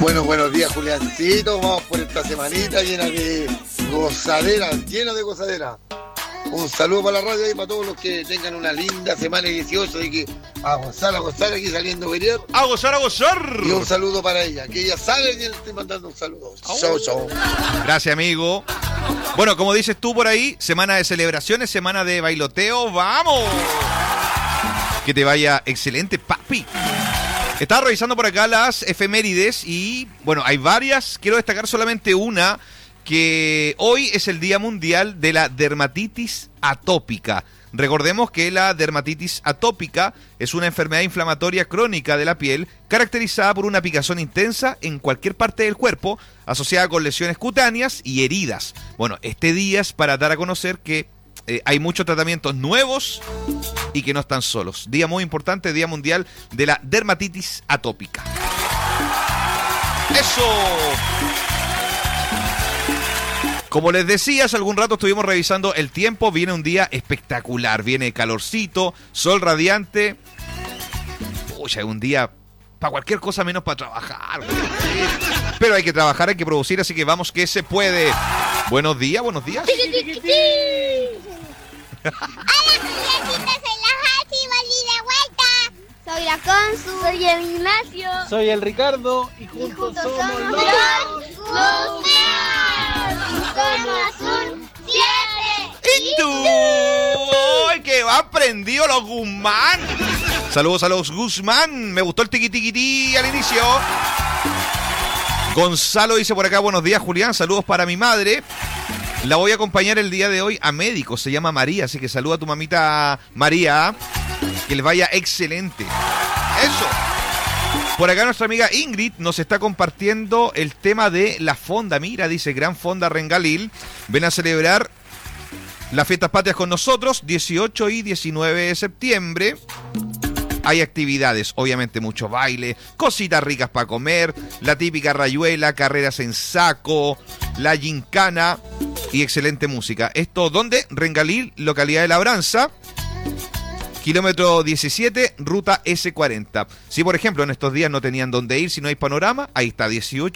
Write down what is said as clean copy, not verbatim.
Bueno, buenos días, Juliancito. Vamos por esta semanita llena de gozadera, llena de gozadera. Un saludo para la radio y para todos los que tengan una linda semana 18 y que a gozar aquí saliendo a pelear. ¡A gozar, a gozar! Y un saludo para ella, que ella sabe que le estoy mandando un saludo. Chau, chau. Gracias, amigo. Bueno, como dices tú por ahí, semana de celebraciones, semana de bailoteo. ¡Vamos! Que te vaya excelente, papi. Estaba revisando por acá las efemérides y, bueno, hay varias. Quiero destacar solamente una, que hoy es el Día Mundial de la Dermatitis Atópica. Recordemos que la dermatitis atópica es una enfermedad inflamatoria crónica de la piel caracterizada por una picazón intensa en cualquier parte del cuerpo, asociada con lesiones cutáneas y heridas. Bueno, este día es para dar a conocer que hay muchos tratamientos nuevos y que no están solos. Día muy importante, Día Mundial de la Dermatitis Atópica. ¡Eso! Como les decía, hace algún rato estuvimos revisando el tiempo. Viene un día espectacular. Viene calorcito, sol radiante. Uy, es un día para cualquier cosa menos para trabajar. Pero hay que trabajar, hay que producir, así que vamos que se puede. Buenos días, buenos días. Hola, Juliancita, soy la Hachi, volví de vuelta. Soy la Consu. Soy el Ignacio. Soy el Ricardo y juntos somos los Guzmán. Somos un 7. ¿Y tú? ¡Ay, que va prendido los Guzmán! Saludos a los Guzmán. Me gustó el tiqui-tiqui-ti al inicio. Gonzalo dice por acá, buenos días, Julián. Saludos para mi madre. La voy a acompañar el día de hoy a médico. Se llama María, así que saluda a tu mamita María. Que les vaya excelente. Eso. Por acá nuestra amiga Ingrid nos está compartiendo el tema de la fonda. Mira, dice, Gran Fonda Rengalil. Ven a celebrar las fiestas patrias con nosotros, 18 y 19 de septiembre. Hay actividades, obviamente mucho baile, cositas ricas para comer, la típica rayuela, carreras en saco, la gincana y excelente música. ¿Esto dónde? Rengalil, localidad de Labranza. Kilómetro 17, ruta S40. Si, por ejemplo, en estos días no tenían dónde ir, si no hay panorama, ahí está, 18